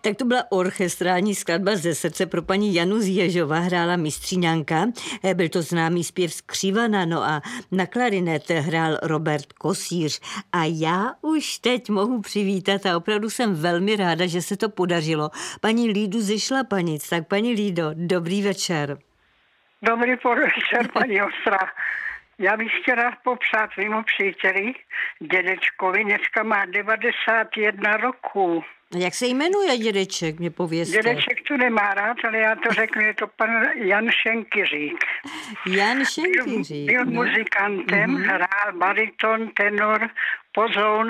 Tak to byla orchestrální skladba ze srdce pro paní Janu z Ježova, hrála mistříňanka, byl to známý zpěv z Křivana, no a na klarinet hrál Robert Kosíř. A já už teď mohu přivítat a opravdu jsem velmi ráda, že se to podařilo. Paní Lídu ze Šlapanic. Tak paní Lído, dobrý večer. Dobrý podvečer, paní Ostra. Já bych chtěla popřát svému příteli, dědečkovi, dneska má 91 roků. Jak se jmenuje dědeček, mě povězte? Dědeček to nemá rád, ale já to řeknu, je to pan Jan Šenkyřík. Jan Šenkyřík. Byl muzikantem, hrál bariton, tenor, pozoun,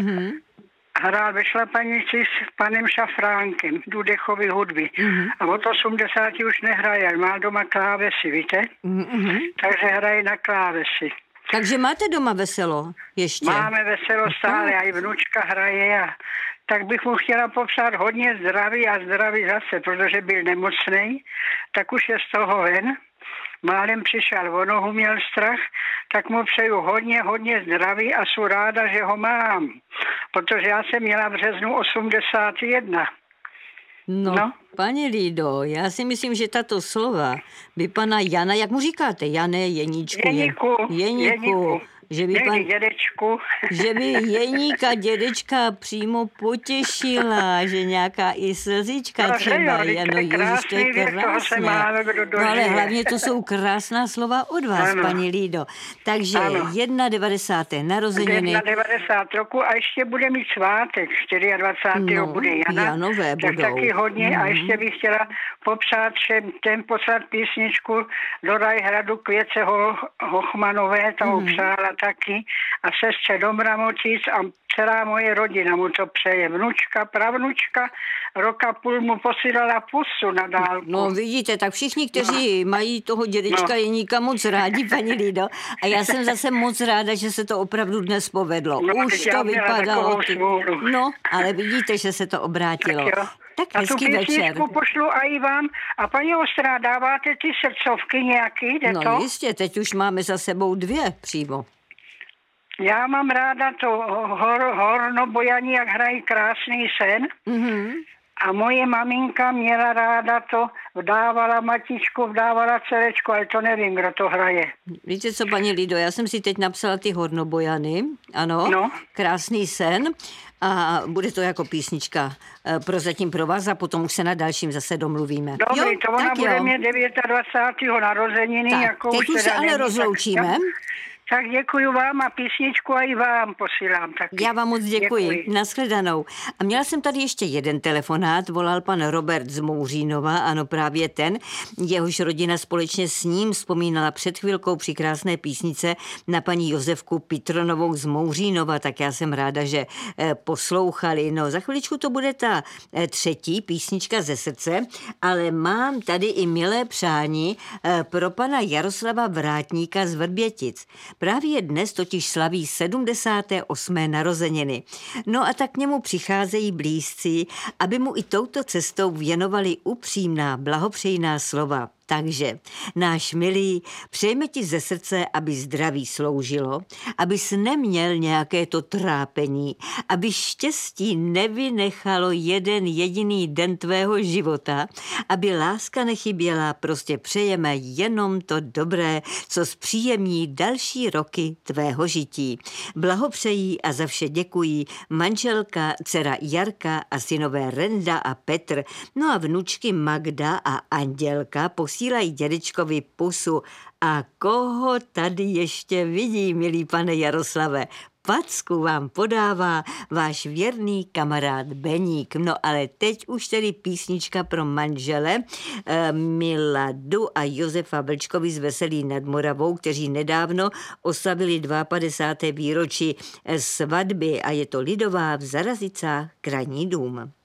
hrál ve Šlapanici s panem Šafránkem, Dudechovy hudby. A od 80 už nehraje, má doma klávesy, víte? Takže hraje na klávesy. Takže máte doma veselo ještě? Máme veselo stále, a i vnučka hraje. A tak bych mu chtěla popřát hodně zdraví a zdraví zase, protože byl nemocný, tak už je z toho ven. Málem přišel o nohu, měl strach, tak mu přeju hodně zdraví a jsem ráda, že ho mám. Protože já jsem měla v březnu 81. No, paní Lído, já si myslím, že tato slova by pana Jana, jak mu říkáte, Jane, Jeníčku? Jeníku. Že by Jeníka dědečka přímo potěšila, že nějaká i slzička třeba. Jano, Ježíš, to je krásné. No ale hlavně to jsou krásná slova od vás, paní Lído. Takže 91. narozeniny. 91 roku a ještě bude mít svátek, 24. bude Jana. Janové tak budou. Taky hodně a ještě bych chtěla popřát všem poslat písničku do Rajhradu Kvěce Hochmanové, to přála taky. A sestře Dobramotic a celá moje rodina mu to přeje. Vnučka, pravnučka, roka půl mu posílala pusu na dálku. No vidíte, tak všichni, kteří mají toho dědečka Jeníka moc rádi, paní Lido. A já jsem zase moc ráda, že se to opravdu dnes povedlo. Už to vypadalo. No, ale vidíte, že se to obrátilo. Tak hezký večer. A tu písničku pošlu a i vám. A paní Ostrá, dáváte ty srdcovky nějaký? No jistě, teď už máme za sebou 2 přímo. Já mám ráda to Hornobojani, jak hrají Krásný sen. A moje maminka měla ráda to Vdávala matičku, vdávala dcerečku, ale to nevím, kdo to hraje. Víte co, paní Lido, já jsem si teď napsala ty Hornobojany, ano, Krásný sen. A bude to jako písnička prozatím pro vás a potom už se na dalším zase domluvíme. Dobrý, to ona bude mít 29. narozeniny. Tak, jako teď už se ale rozloučíme. Tak děkuji vám a písničku a i vám posílám taky. Já vám moc děkuji. Nashledanou. A měla jsem tady ještě jeden telefonát, volal pan Robert z Mouřínova, ano právě ten, jehož rodina společně s ním vzpomínala před chvilkou při krásné písnice na paní Josefku Pitronovou z Mouřínova, tak já jsem ráda, že poslouchali. No za chviličku to bude ta 3. písnička ze srdce, ale mám tady i milé přání pro pana Jaroslava Vrátníka z Vrbětic. Právě dnes totiž slaví 78. narozeniny. No a tak k němu přicházejí blízcí, aby mu i touto cestou věnovali upřímná, blahopřejná slova. Takže, náš milý, přejme ti ze srdce, aby zdraví sloužilo, abys neměl nějaké to trápení, aby štěstí nevynechalo jeden jediný den tvého života, aby láska nechyběla, prostě přejeme jenom to dobré, co zpříjemní další roky tvého žití. Blahopřejí a za vše děkují manželka, dcera Jarka a synové Renda a Petr, no a vnučky Magda a Andělka posílají dědečkovi pusu. A koho tady ještě vidí, milý pane Jaroslave? Packu vám podává váš věrný kamarád Beník. No ale teď už tedy písnička pro manžele Miladu a Josefa Vlčkovi z Veselí nad Moravou, kteří nedávno oslavili 52. výročí svatby a je to lidová v Zarazicách Kranní dům.